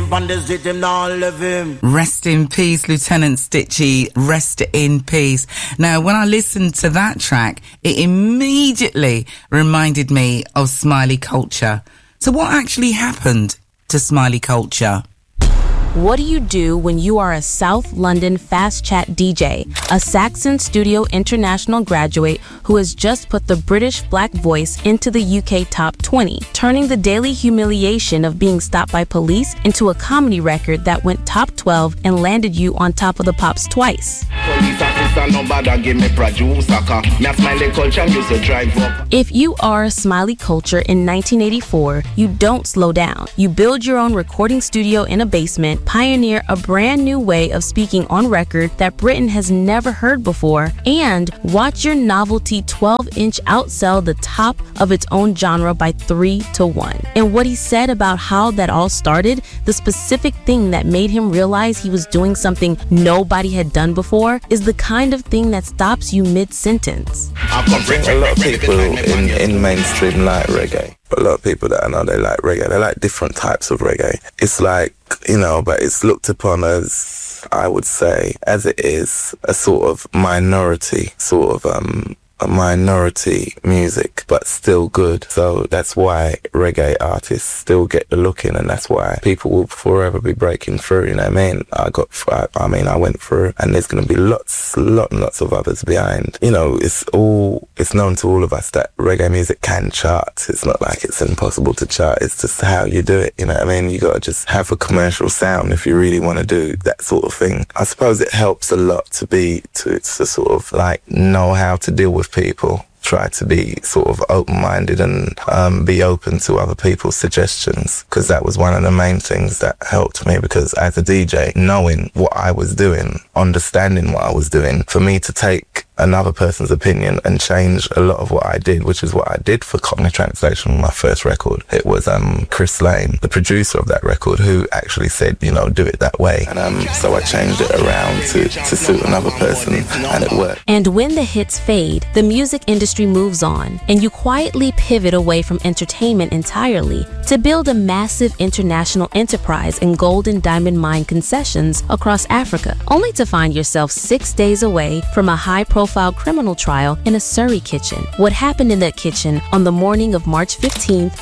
on the street, him now live him. Rest in peace, Lieutenant Stitchie. Rest in peace. Now, when I listened to that track, it immediately reminded me of Smiley Culture. So what actually happened to Smiley Culture? What do you do when you are a South London fast chat DJ, a Saxon Studio International graduate who has just put the British black voice into the UK top 20, turning the daily humiliation of being stopped by police into a comedy record that went top 12 and landed you on Top of the Pops twice? If you are Smiley Culture in 1984, you don't slow down. You build your own recording studio in a basement, pioneer a brand new way of speaking on record that Britain has never heard before, and watch your novelty 12-inch outsell the top of its own genre by 3-1. And what he said about how that all started, the specific thing that made him realize he was doing something nobody had done before, is the kind of thing that stops you mid-sentence. I think a lot of people in mainstream like reggae. A lot of people that I know, they like reggae. They like different types of reggae. It's like, you know, but it's looked upon as, I would say, as it is, a sort of minority, a minority music, but still good. So that's why reggae artists still get the look in, and that's why people will forever be breaking through, you know what I mean? I went through, and there's going to be lots of others behind. You know, it's known to all of us that reggae music can chart. It's not like it's impossible to chart. It's just how you do it, you know what I mean? You got to just have a commercial sound if you really want to do that sort of thing. I suppose it helps a lot to sort of like know how to deal with people, try to be sort of open-minded and be open to other people's suggestions, because that was one of the main things that helped me, because as a DJ, knowing what I was doing, understanding what I was doing, for me to take another person's opinion and change a lot of what I did, which is what I did for Cockney Translation, my first record. It was Chris Lane, the producer of that record, who actually said, you know, do it that way. And so I changed it around to suit another person, and it worked. And when the hits fade, the music industry moves on, and you quietly pivot away from entertainment entirely to build a massive international enterprise in gold and diamond mine concessions across Africa, only to find yourself 6 days away from a high-profile criminal trial in a Surrey kitchen. What happened in that kitchen on the morning of March 15,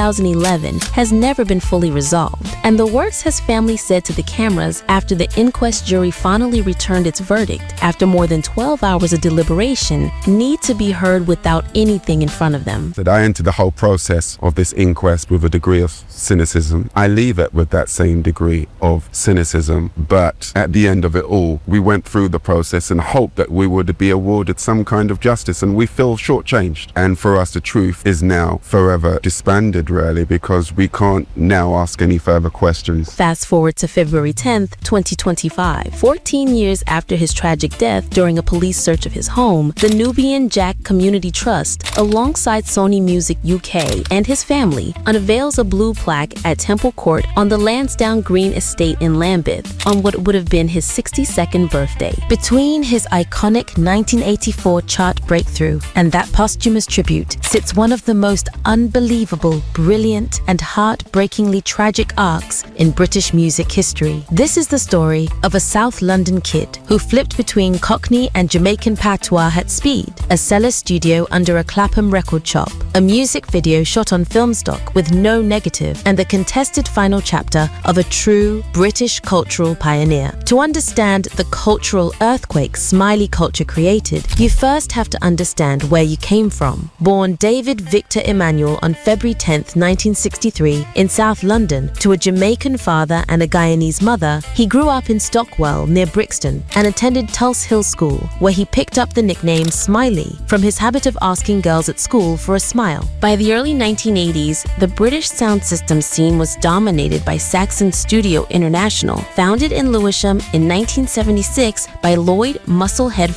2011 has never been fully resolved, and the works his family said to the cameras after the inquest jury finally returned its verdict after more than 12 hours of deliberation need to be heard without anything in front of them. That I entered the whole process of this inquest with a degree of cynicism. I leave it with that same degree of cynicism, but at the end of it all, we went through the process and hoped that we would be awarded some kind of justice, and we feel shortchanged. And for us, the truth is now forever disbanded, really, because we can't now ask any further questions. Fast forward to February 10th, 2025. 14 years after his tragic death during a police search of his home, the Nubian Jack Community Trust, alongside Sony Music UK and his family, unveils a blue plaque at Temple Court on the Lansdowne Green Estate in Lambeth on what would have been his 62nd birthday. Between his iconic 1984 chart breakthrough and that posthumous tribute sits one of the most unbelievable, brilliant, and heartbreakingly tragic arcs in British music history. This is the story of a South London kid who flipped between Cockney and Jamaican patois at speed, a cellar studio under a Clapham record shop, a music video shot on film stock with no negative, and the contested final chapter of a true British cultural pioneer. To understand the cultural earthquake Smiley Culture created, you first have to understand where you came from. Born David Victor Emmanuel on February 10th, 1963 in South London to a Jamaican father and a Guyanese mother, he grew up in Stockwell near Brixton and attended Tulse Hill School, where he picked up the nickname Smiley from his habit of asking girls at school for a smile. By the early 1980s, the British sound system scene was dominated by Saxon Studio International, founded in Lewisham in 1976 by Lloyd Musclehead Francis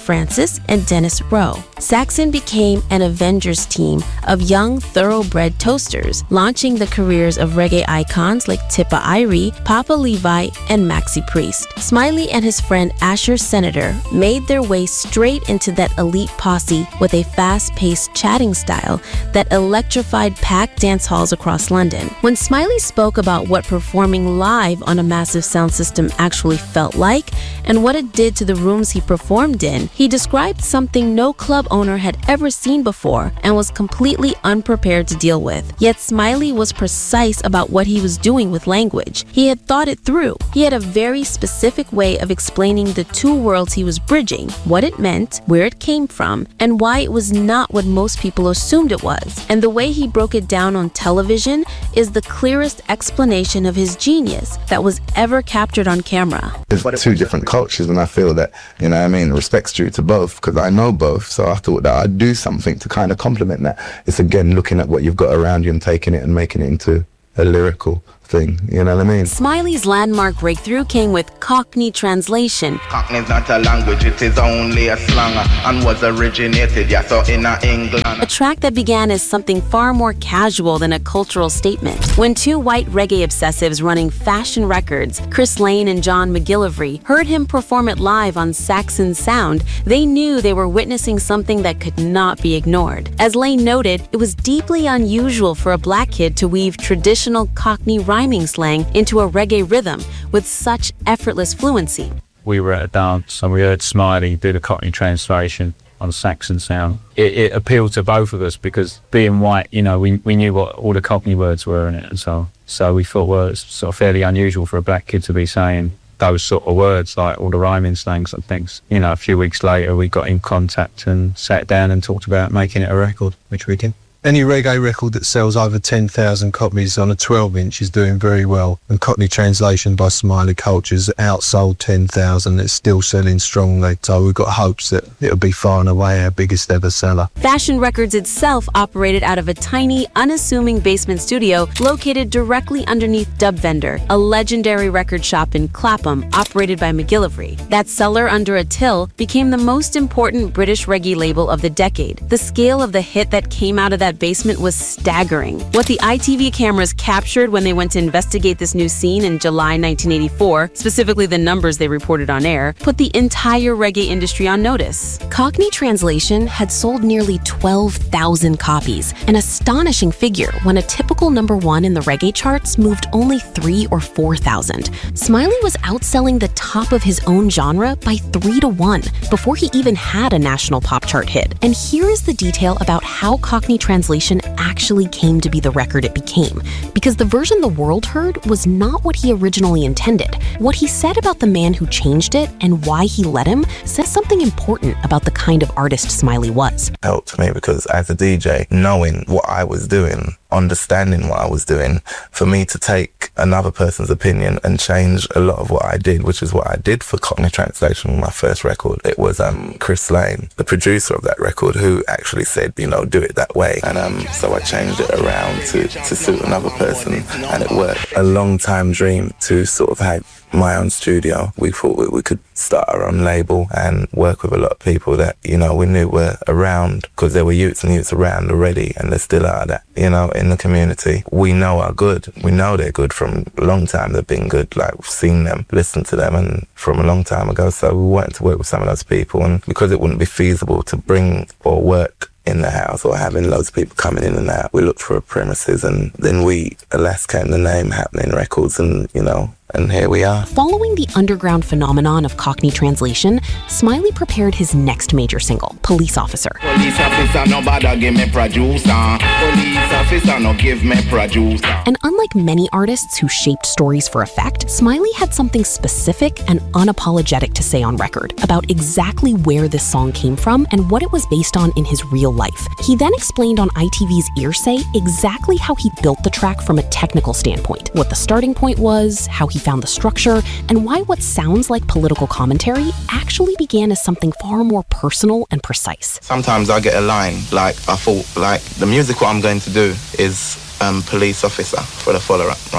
Mathis and Dennis Rowe. Saxon became an Avengers team of young, thoroughbred toasters, launching the careers of reggae icons like Tippa Irie, Papa Levi, and Maxi Priest. Smiley and his friend Asher Senator made their way straight into that elite posse with a fast-paced chatting style that electrified packed dance halls across London. When Smiley spoke about what performing live on a massive sound system actually felt like and what it did to the rooms he performed in, he described something no club owner had ever seen before and was completely unprepared to deal with. Yet Smiley was precise about what he was doing with language. He had thought it through. He had a very specific way of explaining the two worlds he was bridging, what it meant, where it came from, and why it was not what most people assumed it was. And the way he broke it down on television is the clearest explanation of his genius that was ever captured on camera. There's two different cultures, and I feel that, you know what I mean, respect's due to both, because I know both, so I thought that I'd do something to kind of complement that. It's again looking at what you've got around you and taking it and making it into a lyrical thing, you know what I mean? Smiley's landmark breakthrough came with Cockney translation. Cockney is not a language, it is only a slang, and was originated, so in England. A track that began as something far more casual than a cultural statement. When two white reggae obsessives running Fashion Records, Chris Lane and John McGillivray, heard him perform it live on Saxon Sound, they knew they were witnessing something that could not be ignored. As Lane noted, it was deeply unusual for a black kid to weave traditional Cockney rhyming slang into a reggae rhythm with such effortless fluency. We were at a dance and we heard Smiley do the Cockney translation on Saxon Sound. It appealed to both of us because being white, you know, we knew what all the Cockney words were in it, and so we thought, well, it's sort of fairly unusual for a black kid to be saying those sort of words, like all the rhyming slangs and things. You know, a few weeks later we got in contact and sat down and talked about making it a record, which we did. Any reggae record that sells over 10,000 copies on a 12-inch is doing very well, and Cockney Translation by Smiley Culture's outsold 10,000. It's still selling strongly, so we've got hopes that it'll be far and away our biggest ever seller. Fashion Records itself operated out of a tiny, unassuming basement studio located directly underneath Dub Vendor, a legendary record shop in Clapham operated by McGillivray. That cellar under a till became the most important British reggae label of the decade. The scale of the hit that came out of that basement was staggering. What the ITV cameras captured when they went to investigate this new scene in July 1984, specifically the numbers they reported on air, put the entire reggae industry on notice. Cockney Translation had sold nearly 12,000 copies, an astonishing figure when a typical #1 in the reggae charts moved only 3,000 or 4,000. Smiley was outselling the top of his own genre by 3 to 1 before he even had a national pop chart hit. And here is the detail about how Cockney Translation actually came to be the record it became, because the version the world heard was not what he originally intended. What he said about the man who changed it and why he let him says something important about the kind of artist Smiley was. Helped me because as a DJ, knowing what I was doing, understanding what I was doing, for me to take another person's opinion and change a lot of what I did, which is what I did for Cockney Translation with my first record. It was Chris Lane, the producer of that record, who actually said, you know, do it that way. And so I changed it around to suit another person, and it worked. A long time dream to sort of have my own studio. We thought we could start our own label and work with a lot of people that, you know, we knew were around, because there were youths and youths around already, and there still are, that, you know, in the community we know are good. We know they're good from a long time. They've been good, like we've seen them, listened to them, and from a long time ago. So we wanted to work with some of those people, and because it wouldn't be feasible to bring or work in the house or having loads of people coming in and out, we looked for a premises, and then alas came the name Happening Records, and, you know, and here we are. Following the underground phenomenon of Cockney Translation, Smiley prepared his next major single, Police Officer. Police officer, no bother give me producer. Police officer, no give me producer. And unlike many artists who shaped stories for effect, Smiley had something specific and unapologetic to say on record about exactly where this song came from and what it was based on in his real life. He then explained on ITV's Earsay exactly how he built the track from a technical standpoint, what the starting point was, how he found the structure, and why what sounds like political commentary actually began as something far more personal and precise. Sometimes I get a line, like, I thought, like, the music what I'm going to do is police officer for the follow-up, right?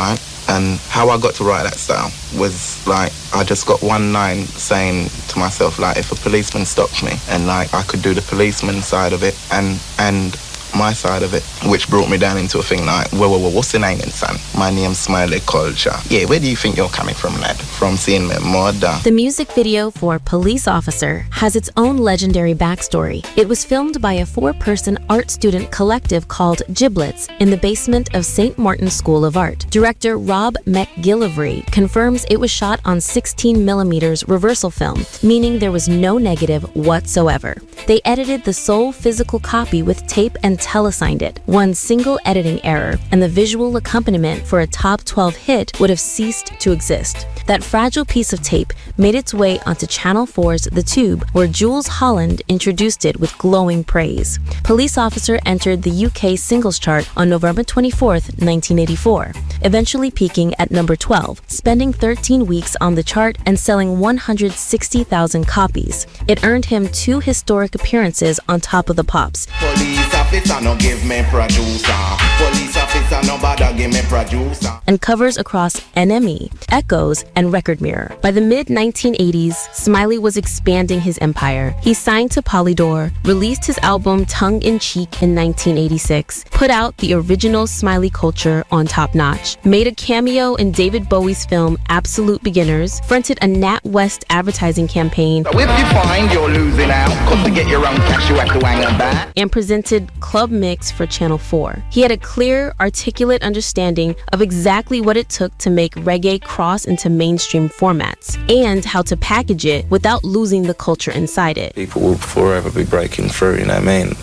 And how I got to write that style was like, I just got one line saying to myself, like, if a policeman stopped me, and like I could do the policeman side of it and my side of it, which brought me down into a thing like, whoa, what's your name, son? My name's Smiley Culture. Yeah, where do you think you're coming from, lad? From seeing me murder. The music video for Police Officer has its own legendary backstory. It was filmed by a 4-person art student collective called Giblets in the basement of St. Martin's School of Art. Director Rob McGillivray confirms it was shot on 16mm reversal film, meaning there was no negative whatsoever. They edited the sole physical copy with tape and telesigned it. One single editing error, and the visual accompaniment for a top 12 hit would have ceased to exist. That fragile piece of tape made its way onto Channel 4's The Tube, where Jools Holland introduced it with glowing praise. Police Officer entered the UK singles chart on November 24th, 1984, eventually peaking at number 12, spending 13 weeks on the chart and selling 160,000 copies. It earned him 2 historic appearances on Top of the Pops. Police officer, no give me producer. Police officer, no bother give me producer. And covers across NME, Echoes, and Record Mirror. By the mid-1980s, Smiley was expanding his empire. He signed to Polydor, released his album Tongue in Cheek in 1986, put out the original Smiley Culture on Top Notch, made a cameo in David Bowie's film Absolute Beginners, fronted a NatWest advertising campaign, So if you find you're losing out, cause to get your own cash you have to hang a bat. and presented Club Mix for Channel 4. He had a clear, articulate understanding of exactly what it took to make reggae cross into mainstream formats, and how to package it without losing the culture inside it. People will forever be breaking through, you know what I mean?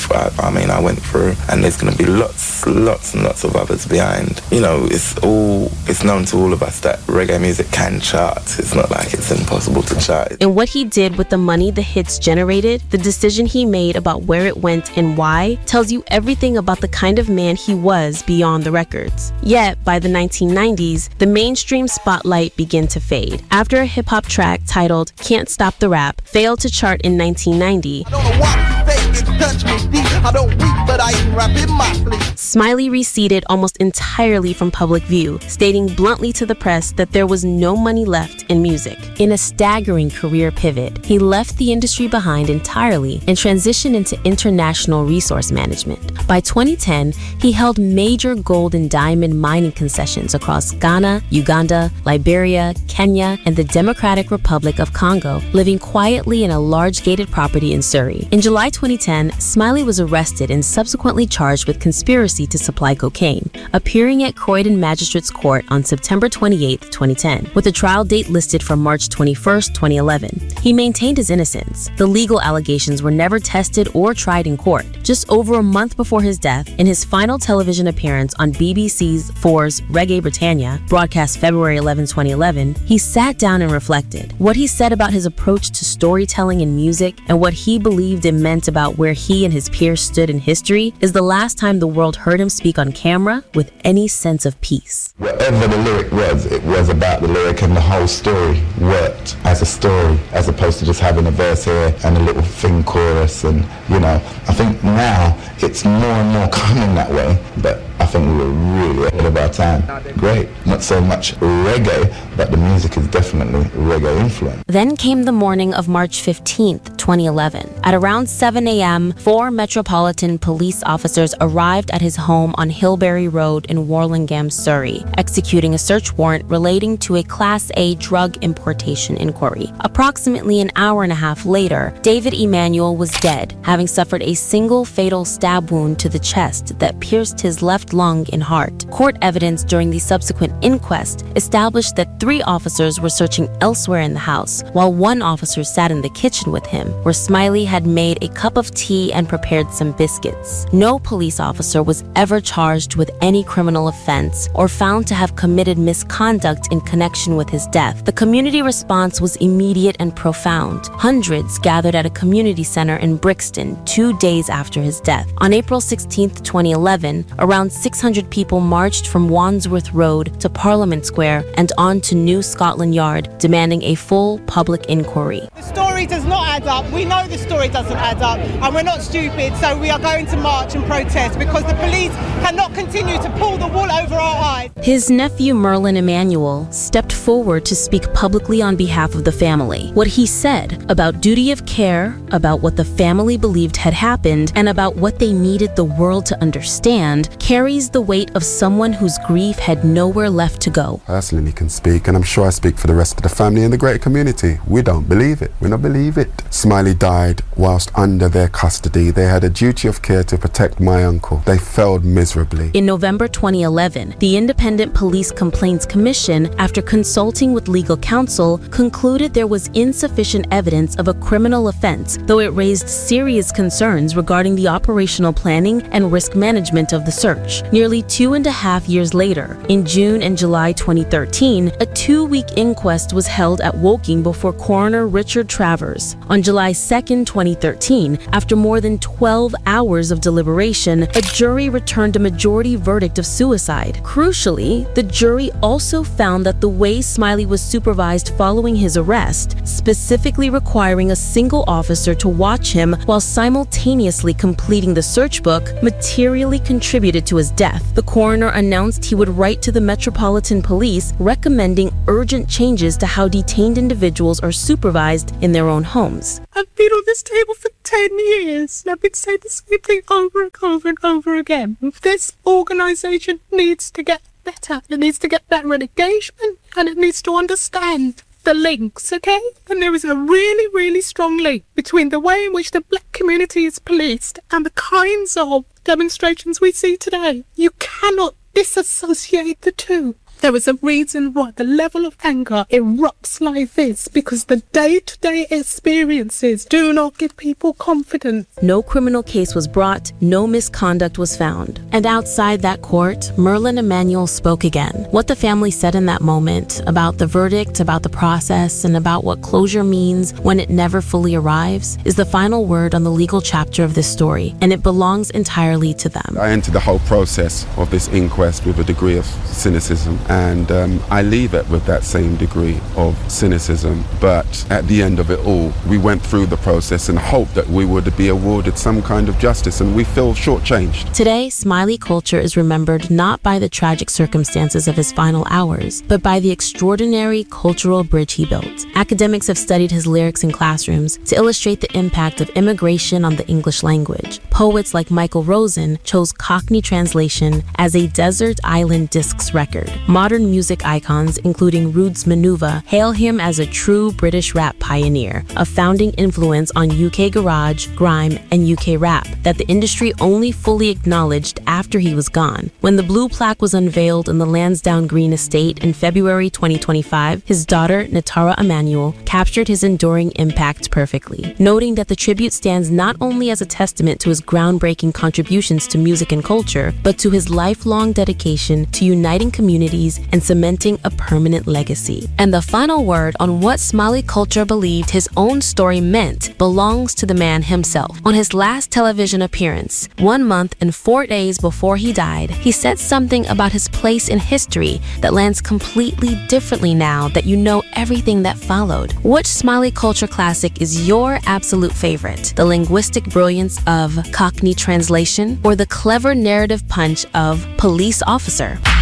I went through, and there's going to be lots and lots of others behind. You know, it's known to all of us that reggae music can chart. It's not like it's impossible to chart. And what he did with the money the hits generated, the decision he made about where it went and why, tells you everything about the kind of man he was beyond the records. Yet, by the 1990s, the mainstream spotlight began to fade. After a hip-hop track titled Can't Stop the Rap failed to chart in 1990, I don't know what to say, it touched me deep. I don't weep, but I even rap in my sleep. Smiley receded almost entirely from public view, stating bluntly to the press that there was no money left in music. In a staggering career pivot, he left the industry behind entirely and transitioned into international resource management. By 2010, he held major gold and diamond mining concessions across Ghana, Uganda, Liberia, Kenya, and the Democratic Republic of Congo, living quietly in a large gated property in Surrey. In July 2010, Smiley was arrested and subsequently charged with conspiracy to supply cocaine, appearing at Croydon Magistrates Court on September 28, 2010, with a trial date listed for March 21, 2011. He maintained his innocence. The legal allegations were never tested or tried in court. Just over a month before his death, in his final television appearance on BBC 4's Reggae Britannia, broadcast February 11, 2011, he sat down and reflected. What he said about his approach to storytelling and music, and what he believed it meant about where he and his peers stood in history, is the last time the world heard him speak on camera with any sense of peace. Whatever the lyric was, it was about the lyric, and the whole story worked as a story, as opposed to just having a verse here and a little thing chorus. And, you know, I think now it's more and more coming that way, but I think we were really ahead of our time. Great. Not so much reggae, but the music is definitely reggae influenced. Then came the morning of March 15th, 2011. At around 7 a.m., 4 Metropolitan Police officers arrived at his home on Hilberry Road in Warlingham, Surrey, executing a search warrant relating to a Class A drug importation inquiry. Approximately an hour and a half later, David Emanuel was dead, having suffered a single fatal stab wound to the chest that pierced his left lung and heart. Court evidence during the subsequent inquest established that 3 officers were searching elsewhere in the house, while 1 officer sat in the kitchen with him, where Smiley had made a cup of tea and prepared some biscuits. No police officer was ever charged with any criminal offense or found to have committed misconduct in connection with his death. The community response was immediate and profound. Hundreds gathered at a community center in Brixton 2 days after his death. On April 16, 2011, around 600 people marched from Wandsworth Road to Parliament Square and on to New Scotland Yard, demanding a full public inquiry. The story story does not add up. We know the story doesn't add up, and we're not stupid, so we are going to march and protest because the police cannot continue to pull the wool over our eyes. His nephew Merlin Emanuel stepped forward to speak publicly on behalf of the family. What he said about duty of care, about what the family believed had happened, and about what they needed the world to understand carries the weight of someone whose grief had nowhere left to go. Personally can speak, and I'm sure I speak for the rest of the family and the greater community. We don't believe it. We don't believe it. Smiley died whilst under their custody. They had a duty of care to protect my uncle. They failed miserably. In November 2011, the Independent Police Complaints Commission, after consulting with legal counsel, concluded there was insufficient evidence of a criminal offense, though it raised serious concerns regarding the operational planning and risk management of the search. Nearly 2.5 years later, in June and July 2013, a 2-week inquest was held at Woking before coroner Richard Travers. On July 2nd, 2013, after more than 12 hours of deliberation, a jury returned a majority verdict of suicide. Crucially, the jury also found that the way Smiley was supervised following his arrest, specifically requiring a single officer to watch him while simultaneously completing the search book, materially contributed to his death. The coroner announced he would write to the Metropolitan Police recommending urgent changes to how detained individuals are supervised in their own homes. I've been on this table for 10 years and I've been saying the same thing over and over and over again. This organisation needs to get better. It needs to get better at engagement and it needs to understand the links, okay? And there is a really, really strong link between the way in which the black community is policed and the kinds of demonstrations we see today. You cannot disassociate the two. There is a reason why the level of anger erupts like this, because the day-to-day experiences do not give people confidence. No criminal case was brought, no misconduct was found. And outside that court, Merlin Emanuel spoke again. What the family said in that moment about the verdict, about the process, and about what closure means when it never fully arrives is the final word on the legal chapter of this story, and it belongs entirely to them. I entered the whole process of this inquest with a degree of cynicism. And I leave it with that same degree of cynicism. But at the end of it all, we went through the process and hoped that we would be awarded some kind of justice, and we feel shortchanged. Today, Smiley Culture is remembered not by the tragic circumstances of his final hours, but by the extraordinary cultural bridge he built. Academics have studied his lyrics in classrooms to illustrate the impact of immigration on the English language. Poets like Michael Rosen chose Cockney translation as a desert island discs record. Modern music icons, including Roots Manuva, hail him as a true British rap pioneer, a founding influence on UK garage, grime, and UK rap that the industry only fully acknowledged after he was gone. When the blue plaque was unveiled in the Lansdowne Green estate in February 2025, his daughter, Natara Emanuel, captured his enduring impact perfectly, noting that the tribute stands not only as a testament to his groundbreaking contributions to music and culture, but to his lifelong dedication to uniting communities and cementing a permanent legacy. And the final word on what Smiley Culture believed his own story meant belongs to the man himself. On his last television appearance, 1 month and 4 days before he died, he said something about his place in history that lands completely differently now that you know everything that followed. Which Smiley Culture classic is your absolute favorite? The linguistic brilliance of Cockney translation or the clever narrative punch of Police Officer?